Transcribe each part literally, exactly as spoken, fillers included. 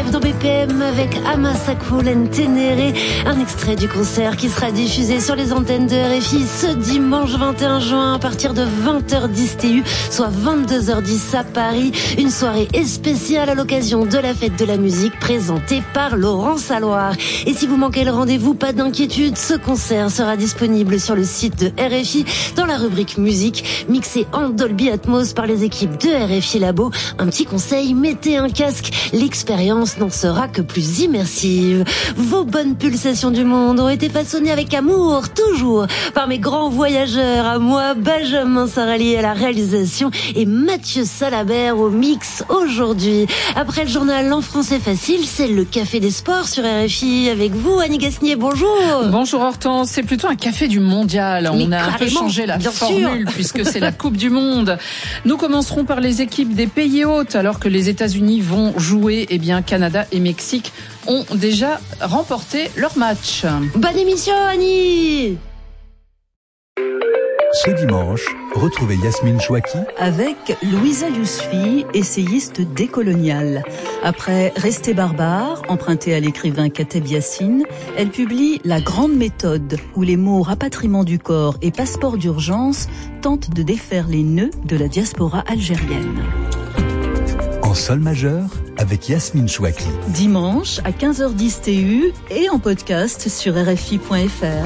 Live dans B P M avec Amasakul Ntenere, un extrait du concert qui sera diffusé sur les antennes de R F I ce dimanche vingt et un juin à partir de vingt heures dix T U, soit vingt-deux heures dix à Paris. Une soirée spéciale à l'occasion de la fête de la musique présentée par Laurent Saloir. Et si vous manquez le rendez-vous, pas d'inquiétude, ce concert sera disponible sur le site de R F I dans la rubrique musique, mixé en Dolby Atmos par les équipes de R F I Labo. Un petit conseil, mettez un casque, l'expérience n'en sera que plus immersive. Vos bonnes pulsations du monde ont été façonnées avec amour, toujours, par mes grands voyageurs, à moi, Benjamin Sarali à la réalisation et Mathieu Salabert au mix aujourd'hui. Après le journal En français facile, c'est le Café des Sports sur R F I avec vous, Annie Gasnier, bonjour. Bonjour Hortense, c'est plutôt un café du mondial. Mais on a un peu changé la formule sûr. Puisque c'est la Coupe du Monde. Nous commencerons par les équipes des pays hôtes alors que les États-Unis vont jouer. Eh bien, Canada et Mexique ont déjà remporté leur match. Bonne émission, Annie. Ce dimanche, retrouvez Yasmine Chouaki avec Louisa Yousfi, essayiste décoloniale. Après Rester barbare, empruntée à l'écrivain Kateb Yassine, elle publie La Grande Méthode, où les mots rapatriement du corps et passeport d'urgence tentent de défaire les nœuds de la diaspora algérienne. En sol majeur, avec Yasmine Chouaki. Dimanche à quinze heures dix T U et en podcast sur R F I point F R.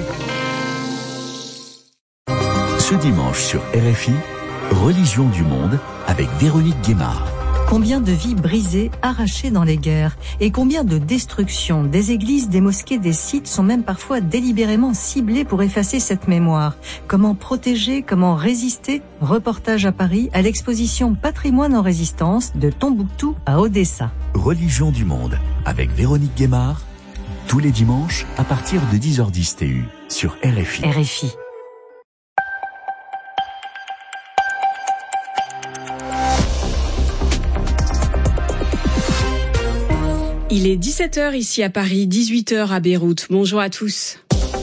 Ce dimanche sur R F I, Religion du monde avec Véronique Guémard. Combien de vies brisées, arrachées dans les guerres, et combien de destructions, des églises, des mosquées, des sites sont même parfois délibérément ciblés pour effacer cette mémoire. Comment protéger, comment résister? Reportage à Paris à l'exposition Patrimoine en résistance de Tombouctou à Odessa. Religion du monde avec Véronique Guémard, tous les dimanches à partir de dix heures dix T U sur R F I. R F I. Il est dix-sept heures ici à Paris, dix-huit heures à Beyrouth. Bonjour à tous.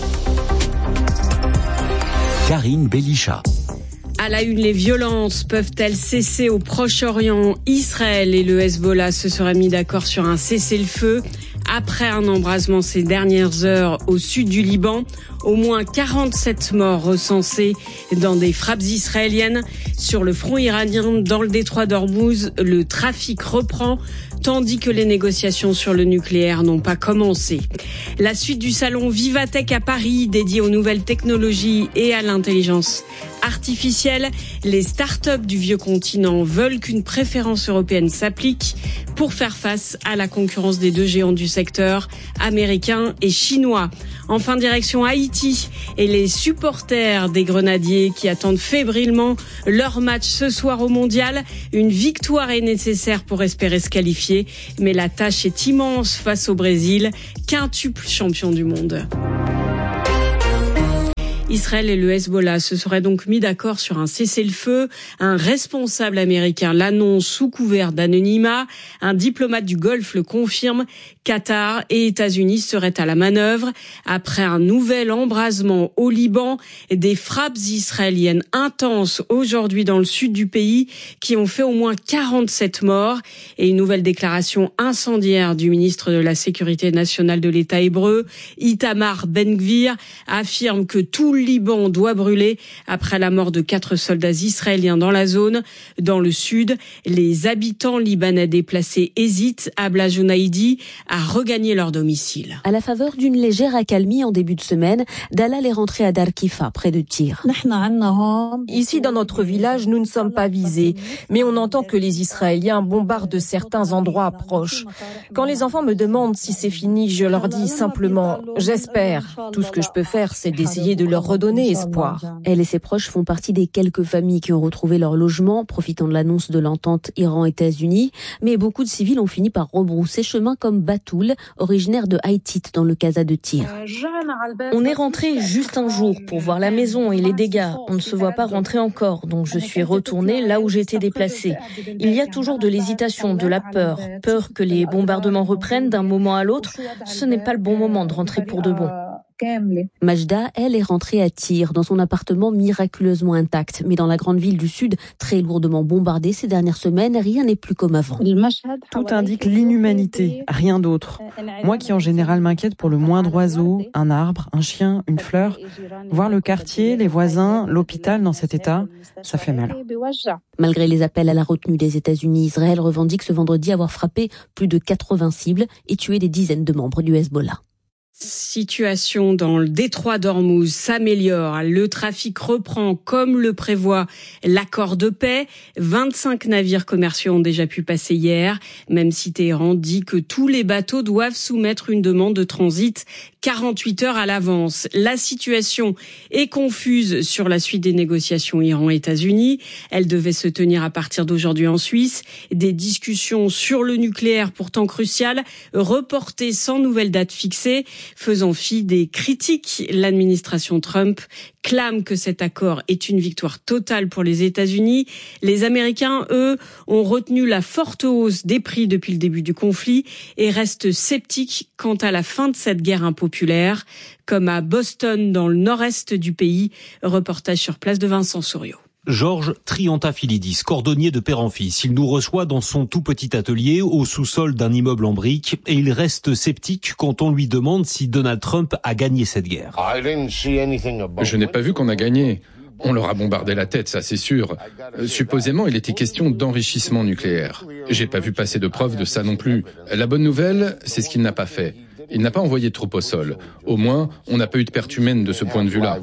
Karine Belisha. À la une, les violences peuvent-elles cesser au Proche-Orient? Israël et le Hezbollah se seraient mis d'accord sur un cessez-le-feu. Après un embrasement ces dernières heures au sud du Liban, au moins quarante-sept morts recensés dans des frappes israéliennes. Sur le front iranien, dans le détroit d'Ormuz, le trafic reprend, tandis que les négociations sur le nucléaire n'ont pas commencé. La suite du salon Vivatech à Paris, dédié aux nouvelles technologies et à l'intelligence artificielle. Les start-up du vieux continent veulent qu'une préférence européenne s'applique pour faire face à la concurrence des deux géants du secteur, américains et chinois. Enfin, direction Haïti et les supporters des Grenadiers qui attendent fébrilement leur match ce soir au Mondial. Une victoire est nécessaire pour espérer se qualifier, mais la tâche est immense face au Brésil, quintuple champion du monde. Israël et le Hezbollah se seraient donc mis d'accord sur un cessez-le-feu. Un responsable américain l'annonce sous couvert d'anonymat. Un diplomate du Golfe le confirme. Qatar et États-Unis seraient à la manœuvre. Après un nouvel embrasement au Liban, des frappes israéliennes intenses aujourd'hui dans le sud du pays qui ont fait au moins quarante-sept morts. Et une nouvelle déclaration incendiaire du ministre de la Sécurité nationale de l'État hébreu, Itamar Ben-Gvir, affirme que tout le Liban doit brûler après la mort de quatre soldats israéliens dans la zone. Dans le sud, les habitants libanais déplacés hésitent, Abla Jounaïdi, à regagner leur domicile. À la faveur d'une légère accalmie en début de semaine, Dalal est rentré à Darkifa, près de Tyr. Ici, dans notre village, nous ne sommes pas visés, mais on entend que les Israéliens bombardent certains endroits proches. Quand les enfants me demandent si c'est fini, je leur dis simplement « j'espère ». Tout ce que je peux faire, c'est d'essayer de leur redonner espoir. Elle et ses proches font partie des quelques familles qui ont retrouvé leur logement, profitant de l'annonce de l'entente Iran-États-Unis. Mais beaucoup de civils ont fini par rebrousser chemin comme Batoul, originaire de Haïtit, dans le Casa de Tyr. On est rentré juste un jour pour voir la maison et les dégâts. On ne se voit pas rentrer encore, donc je suis retournée là où j'étais déplacée. Il y a toujours de l'hésitation, de la peur. Peur que les bombardements reprennent d'un moment à l'autre. Ce n'est pas le bon moment de rentrer pour de bon. Majda, elle, est rentrée à Tyr, dans son appartement miraculeusement intact. Mais dans la grande ville du sud, très lourdement bombardée ces dernières semaines, rien n'est plus comme avant. Tout indique l'inhumanité, rien d'autre. Moi qui en général m'inquiète pour le moindre oiseau, un arbre, un chien, une fleur, voir le quartier, les voisins, l'hôpital dans cet état, ça fait mal. Malgré les appels à la retenue des États-Unis, Israël revendique ce vendredi avoir frappé plus de quatre-vingts cibles et tué des dizaines de membres du Hezbollah. Situation dans le détroit d'Ormuz s'améliore. Le trafic reprend comme le prévoit l'accord de paix. vingt-cinq navires commerciaux ont déjà pu passer hier, même si Téhéran dit que tous les bateaux doivent soumettre une demande de transit quarante-huit heures à l'avance. La situation est confuse sur la suite des négociations Iran-États-Unis. Elle devait se tenir à partir d'aujourd'hui en Suisse. Des discussions sur le nucléaire, pourtant cruciales, reportées sans nouvelle date fixée. Faisant fi des critiques, l'administration Trump clame que cet accord est une victoire totale pour les États-Unis. Les Américains, eux, ont retenu la forte hausse des prix depuis le début du conflit et restent sceptiques quant à la fin de cette guerre impopulaire, comme à Boston, dans le nord-est du pays. Reportage sur place de Vincent Souriau. Georges Triantafilidis, cordonnier de père en fils. Il nous reçoit dans son tout petit atelier au sous-sol d'un immeuble en briques et il reste sceptique quand on lui demande si Donald Trump a gagné cette guerre. Je n'ai pas vu qu'on a gagné. On leur a bombardé la tête, ça c'est sûr. Euh, supposément, il était question d'enrichissement nucléaire. J'ai pas vu passer de preuves de ça non plus. La bonne nouvelle, c'est ce qu'il n'a pas fait. Il n'a pas envoyé de troupes au sol. Au moins, on n'a pas eu de perte humaine de ce point de vue-là.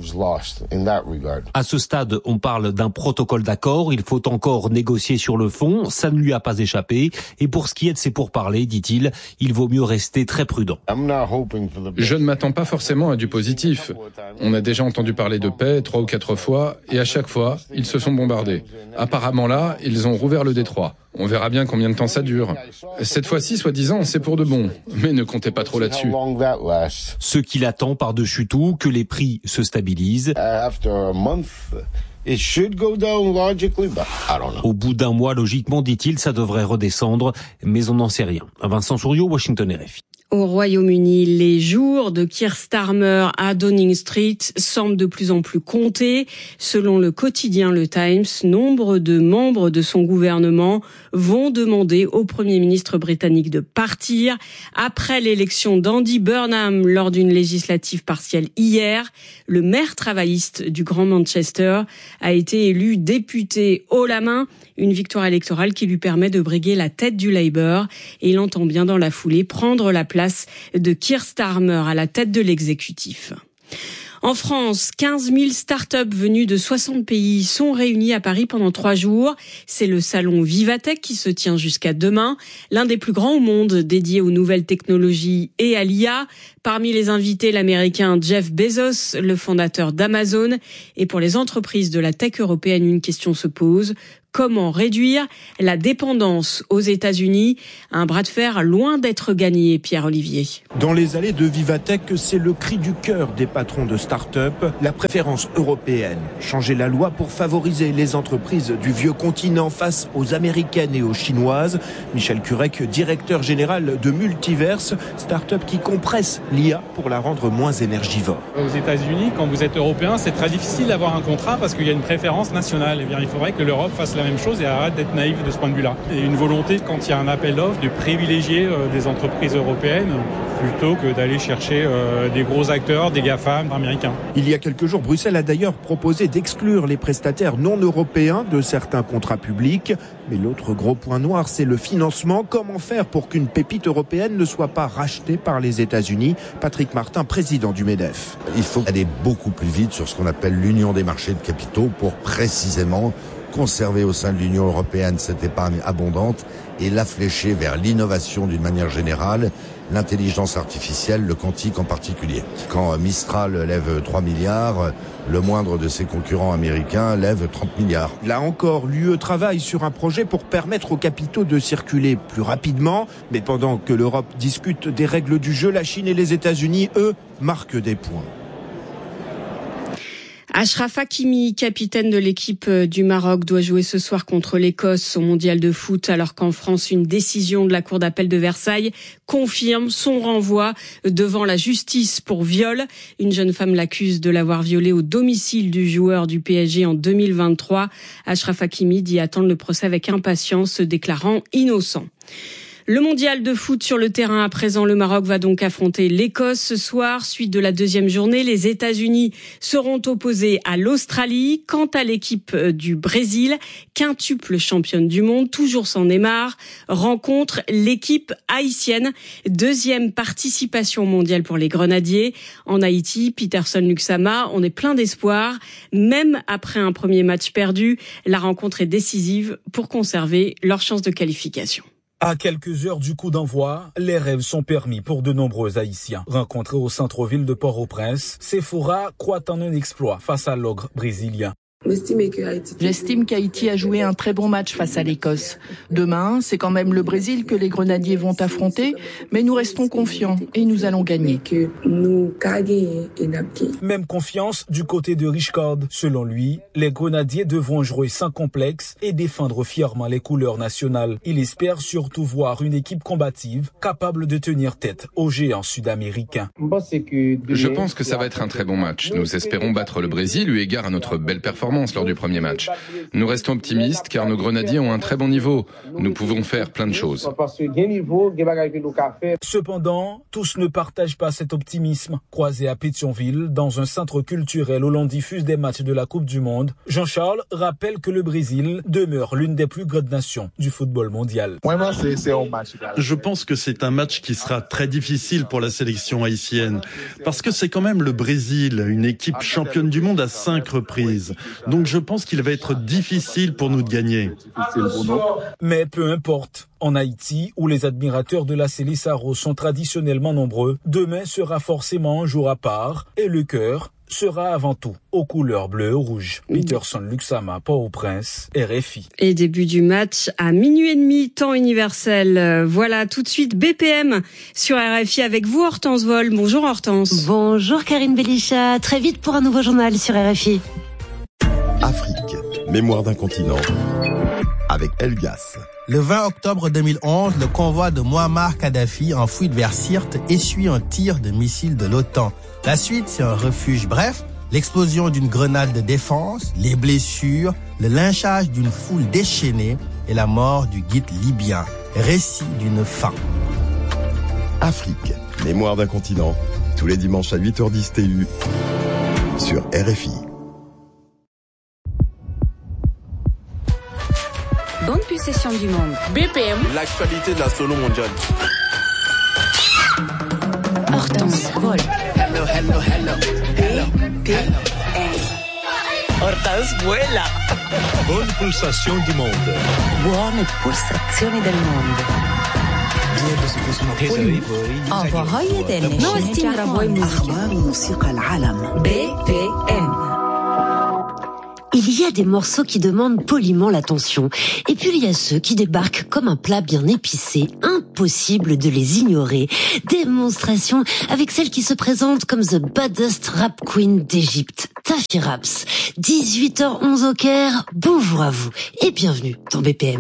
À ce stade, on parle d'un protocole d'accord. Il faut encore négocier sur le fond. Ça ne lui a pas échappé. Et pour ce qui est de ses pourparlers, dit-il, il vaut mieux rester très prudent. Je ne m'attends pas forcément à du positif. On a déjà entendu parler de paix trois ou quatre fois, et à chaque fois, ils se sont bombardés. Apparemment là, ils ont rouvert le détroit. On verra bien combien de temps ça dure. Cette fois-ci, soi-disant, c'est pour de bon. Mais ne comptez pas trop là-dessus. Ce qu'il attend par-dessus tout, que les prix se stabilisent. Au bout d'un mois, logiquement, dit-il, ça devrait redescendre. Mais on n'en sait rien. Vincent Souriau, Washington R F I. Au Royaume-Uni, les jours de Keir Starmer à Downing Street semblent de plus en plus comptés. Selon le quotidien Le Times, nombre de membres de son gouvernement vont demander au Premier ministre britannique de partir. Après l'élection d'Andy Burnham lors d'une législative partielle hier, le maire travailliste du Grand Manchester a été élu député haut la main. Une victoire électorale qui lui permet de briguer la tête du Labour. Et il entend bien dans la foulée prendre la place de Keir Starmer à la tête de l'exécutif. En France, quinze mille startups venues de soixante pays sont réunies à Paris pendant trois jours. C'est le salon Vivatech qui se tient jusqu'à demain, l'un des plus grands au monde dédié aux nouvelles technologies et à l'I A. Parmi les invités, l'américain Jeff Bezos, le fondateur d'Amazon. Et pour les entreprises de la tech européenne, une question se pose. Comment réduire la dépendance aux États-Unis? Un bras de fer loin d'être gagné, Pierre-Olivier. Dans les allées de Vivatech, c'est le cri du cœur des patrons de start-up, la préférence européenne. Changer la loi pour favoriser les entreprises du vieux continent face aux américaines et aux chinoises. Michel Curec, directeur général de Multiverse, start-up qui compresse l'I A pour la rendre moins énergivore. Aux États-Unis, quand vous êtes européen, c'est très difficile d'avoir un contrat parce qu'il y a une préférence nationale. Eh bien, il faudrait que l'Europe fasse la même chose et arrête d'être naïf de ce point de vue-là. Et une volonté, quand il y a un appel d'offres, de privilégier euh, des entreprises européennes plutôt que d'aller chercher euh, des gros acteurs, des GAFAM américains. Il y a quelques jours, Bruxelles a d'ailleurs proposé d'exclure les prestataires non européens de certains contrats publics. Mais l'autre gros point noir, c'est le financement. Comment faire pour qu'une pépite européenne ne soit pas rachetée par les États-Unis? Patrick Martin, président du MEDEF. Il faut aller beaucoup plus vite sur ce qu'on appelle l'union des marchés de capitaux pour précisément conserver au sein de l'Union européenne cette épargne abondante et la flécher vers l'innovation d'une manière générale, l'intelligence artificielle, le quantique en particulier. Quand Mistral lève trois milliards, le moindre de ses concurrents américains lève trente milliards. Là encore, l'U E travaille sur un projet pour permettre aux capitaux de circuler plus rapidement. Mais pendant que l'Europe discute des règles du jeu, la Chine et les États-Unis, eux, marquent des points. Achraf Hakimi, capitaine de l'équipe du Maroc, doit jouer ce soir contre l'Écosse au mondial de foot, alors qu'en France, une décision de la Cour d'appel de Versailles confirme son renvoi devant la justice pour viol. Une jeune femme l'accuse de l'avoir violé au domicile du joueur du P S G en deux mille vingt-trois. Achraf Hakimi dit attendre le procès avec impatience, se déclarant innocent. Le mondial de foot sur le terrain à présent, le Maroc va donc affronter l'Écosse ce soir. Suite de la deuxième journée, les États-Unis seront opposés à l'Australie. Quant à l'équipe du Brésil, quintuple championne du monde, toujours sans Neymar, rencontre l'équipe haïtienne. Deuxième participation mondiale pour les Grenadiers. En Haïti, Peterson Luxama, on est plein d'espoir. Même après un premier match perdu, la rencontre est décisive pour conserver leur chance de qualification. À quelques heures du coup d'envoi, les rêves sont permis pour de nombreux Haïtiens. Rencontrés au centre-ville de Port-au-Prince, Sephora croit en un exploit face à l'ogre brésilien. J'estime qu'Haïti a joué un très bon match face à l'Écosse. Demain, c'est quand même le Brésil que les Grenadiers vont affronter, mais nous restons confiants et nous allons gagner. Même confiance du côté de Richcord. Selon lui, les Grenadiers devront jouer sans complexe et défendre fièrement les couleurs nationales. Il espère surtout voir une équipe combative capable de tenir tête aux géants sud-américains. Je pense que ça va être un très bon match. Nous espérons battre le Brésil eu égard à notre belle performance lors du premier match. Nous restons optimistes car nos Grenadiers ont un très bon niveau. Nous pouvons faire plein de choses. Cependant, tous ne partagent pas cet optimisme. Croisé à Pétionville, dans un centre culturel où l'on diffuse des matchs de la Coupe du Monde, Jean-Charles rappelle que le Brésil demeure l'une des plus grandes nations du football mondial. Je pense que c'est un match qui sera très difficile pour la sélection haïtienne parce que c'est quand même le Brésil, une équipe championne du monde à cinq reprises. Donc je pense qu'il va être difficile pour nous de gagner. Mais peu importe. En Haïti, où les admirateurs de la Célissaro sont traditionnellement nombreux, demain sera forcément un jour à part et le cœur sera avant tout aux couleurs bleues et rouges. Peterson Luxama, Port-au-Prince, R F I. Et début du match à minuit et demi, temps universel. Voilà, tout de suite B P M sur R F I avec vous, Hortense Vol. Bonjour Hortense. Bonjour Karine Belichat. Très vite pour un nouveau journal sur R F I. Afrique, mémoire d'un continent, avec Elgas. Le vingt octobre deux mille onze, le convoi de Muammar Kadhafi en fuite vers Sirte essuie un tir de missile de l'OTAN. La suite, c'est un refuge. Bref, l'explosion d'une grenade de défense, les blessures, le lynchage d'une foule déchaînée et la mort du guide libyen. Récit d'une fin. Afrique, mémoire d'un continent, tous les dimanches à huit heures dix T U sur R F I. Bonne possession du monde. B P M. L'actualité de la solo mondiale. Hortense Vol. Hello, hello, hello. Hello. B P M. Hortense vuela. Bonne pulsation du monde. Buone pulsazioni del mondo. أخبار موسيقى العالم. B P M. Il y a des morceaux qui demandent poliment l'attention. Et puis il y a ceux qui débarquent comme un plat bien épicé. Impossible de les ignorer. Démonstration avec celle qui se présente comme the baddest rap queen d'Égypte, Tafi Raps. dix-huit heures onze au Caire. Bonjour à vous et bienvenue dans B P M.